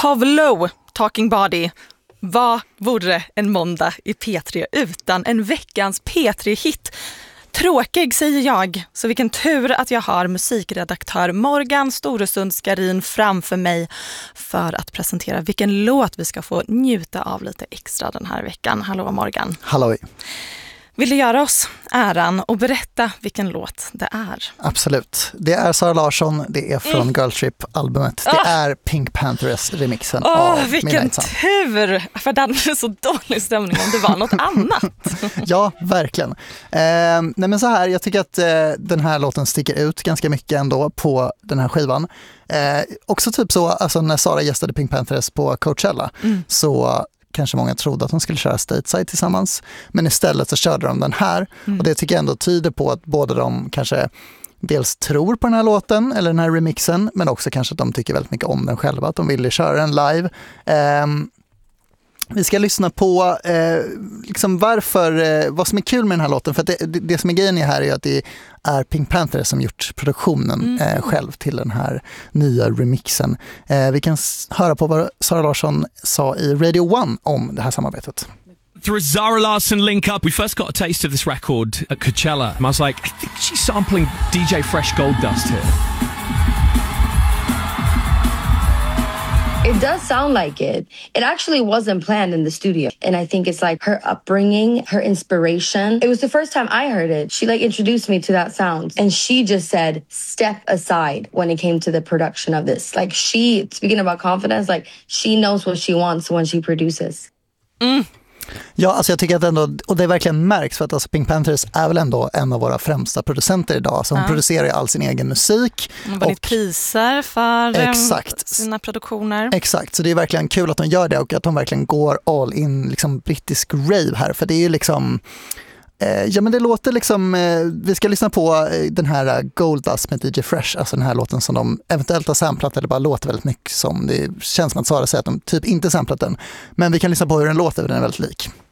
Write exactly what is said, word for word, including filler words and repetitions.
Tove Lo, Talking Body. Vad vore en måndag i P tre utan en veckans P tre-hit? Tråkig, säger jag. Så vilken tur att jag har musikredaktör Morgan Storesund-Skarin framför mig för att presentera vilken låt vi ska få njuta av lite extra den här veckan. Hallå Morgan. Halloj. Vill du göra oss äran och berätta vilken låt det är? Absolut. Det är Zara Larsson, det är från mm. Girl Trip-albumet. Det oh. är Pink Panthers remixen oh, av vilken tur! För den är så dålig stämning om det var något annat. Ja, verkligen. Eh, nej men så här, jag tycker att eh, den här låten sticker ut ganska mycket ändå på den här skivan. Eh, också typ så, alltså när Zara gästade Pink Panthers på Coachella mm. så kanske många trodde att de skulle köra Stateside tillsammans. Men istället så körde de den här. Mm. Och det tycker jag ändå tyder på att båda de kanske dels tror på den här låten eller den här remixen, men också kanske att de tycker väldigt mycket om den själva. Att de ville köra den live. Um, vi ska lyssna på eh, liksom varför, eh, vad som är kul med den här låten. För att det, det, det som är grejen här är att det är Pink Panthers som gjort produktionen mm. eh, själv till den här nya remixen. Eh, vi kan s- höra på vad Zara Larsson sa i Radio One om det här samarbetet. Through a Zara Larsson link up, we first got a taste of this record at Coachella. And I was like, I think she's sampling D J Fresh Goldust here. It does sound like it. It actually wasn't planned in the studio. And I think it's like her upbringing, her inspiration. It was the first time I heard it. She like introduced me to that sound. And she just said, step aside when it came to the production of this. Like she, speaking about confidence, like she knows what she wants when she produces. Mm. Ja, alltså jag tycker att ändå, och det verkligen märks för att alltså Pink Panthers är väl ändå en av våra främsta producenter idag. Så hon ja. producerar ju all sin egen musik. Hon har vunnit priser för exakt. sina produktioner. Exakt, så det är verkligen kul att de gör det och att de verkligen går all in liksom brittisk rave här. För det är ju liksom, eh, ja men det låter liksom, eh, vi ska lyssna på eh, den här Goldust med D J Fresh, alltså den här låten som de eventuellt har samplat eller bara låter väldigt mycket som. Det känns som att Zara säger att de typ inte samplat den. Men vi kan lyssna på hur den låter, för den är väldigt lik.